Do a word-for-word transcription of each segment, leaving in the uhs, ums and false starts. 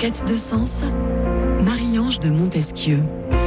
quête de sens, Marie-Ange de Montesquieu.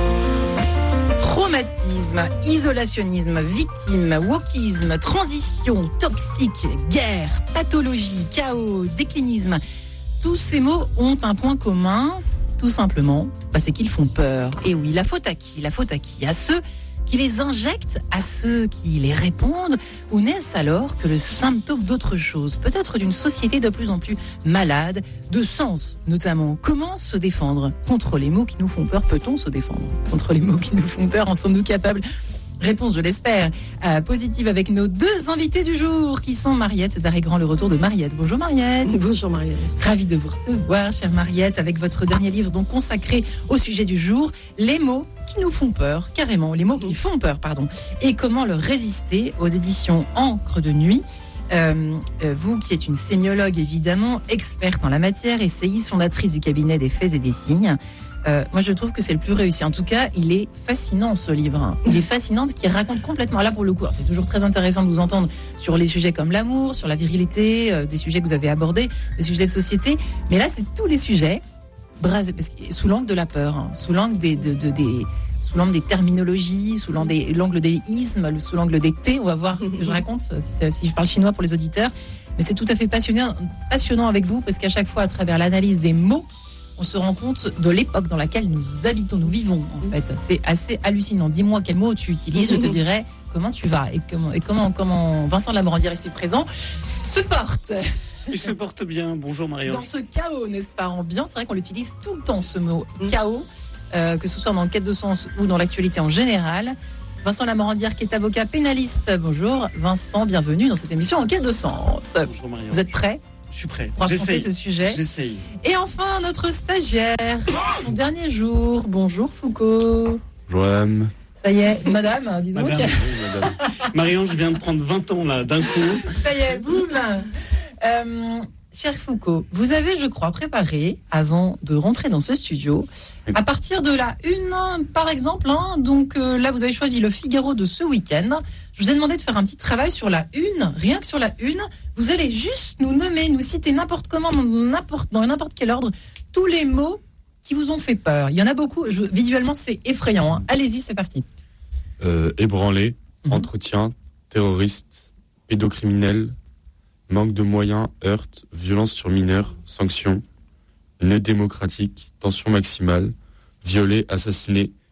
Traumatisme, isolationnisme, victime, wokisme, transition, toxique, guerre, pathologie, chaos, déclinisme. Tous ces mots ont un point commun, tout simplement, bah c'est qu'ils font peur. Et oui, la faute à qui ? La faute à qui ? À ceux qui les injectent, à ceux qui les répondent, ou n'est-ce alors que le symptôme d'autre chose, peut-être d'une société de plus en plus malade, de sens notamment. Comment se défendre contre les mots qui nous font peur ? Peut-on se défendre contre les mots qui nous font peur ? En sommes-nous capables ? Réponse, je l'espère, euh, positive avec nos deux invités du jour qui sont Mariette d'Arrêt-Grand, le retour de Mariette. Bonjour Mariette. Bonjour Mariette. Ravie de vous recevoir, chère Mariette, avec votre dernier livre donc consacré au sujet du jour, les mots qui nous font peur, carrément, les mots qui font peur, pardon, et comment leur résister, aux éditions Encre de nuit. Euh, euh, vous qui êtes une sémiologue évidemment, experte en la matière, essayiste, fondatrice du cabinet des faits et des signes. Euh, moi, je trouve que c'est le plus réussi. En tout cas, il est fascinant, ce livre. Il est fascinant parce qu'il raconte complètement, là pour le coup, c'est toujours très intéressant de vous entendre sur les sujets comme l'amour, sur la virilité, euh, des sujets que vous avez abordés, des sujets de société. Mais là, c'est tous les sujets, brasés, parce que, sous l'angle de la peur, hein, sous l'angle des, de, de, des, sous l'angle des terminologies, sous l'angle des, l'angle des ismes, sous l'angle des T. On va voir ce que je raconte, si, si je parle chinois pour les auditeurs. Mais c'est tout à fait passionnant, passionnant avec vous, parce qu'à chaque fois, à travers l'analyse des mots, on se rend compte de l'époque dans laquelle nous habitons, nous vivons en fait. C'est assez hallucinant. Dis-moi quel mot tu utilises, je te dirai comment tu vas et comment, et comment, comment Vincent Lamorandière ici présent se porte. Il se porte bien. Bonjour Marianne. Dans ce chaos, n'est-ce pas, ambiant, c'est vrai qu'on l'utilise tout le temps ce mot chaos, euh, que ce soit dans le quête de sens ou dans l'actualité en général. Vincent Lamorandière qui est avocat pénaliste. Bonjour Vincent, bienvenue dans cette émission en quête de sens. Bonjour Marianne. Vous êtes prêts ? Je suis prêt. Pour affronter ce sujet. J'essaye. Et enfin, notre stagiaire, son dernier jour. Bonjour Foucault. Bonjour madame. Ça y est, madame, dis donc. Madame, oui, madame. Marianne, je viens de prendre vingt ans là, d'un coup. Ça y est, boum. Euh, cher Foucault, vous avez, je crois, préparé, avant de rentrer dans ce studio, à partir de la une, par exemple, hein, donc euh, là, vous avez choisi le Figaro de ce week-end. Je vous ai demandé de faire un petit travail sur la une, rien que sur la une. Vous allez juste nous nommer, nous citer n'importe comment, n'importe, dans n'importe quel ordre, tous les mots qui vous ont fait peur. Il y en a beaucoup, je, visuellement c'est effrayant. Hein. Allez-y, c'est parti. Euh, ébranlé, mmh. entretien, terroriste, pédocriminel, manque de moyens, heurte, violence sur mineurs, sanctions, nœud démocratique, tension maximale, violé, assassiné,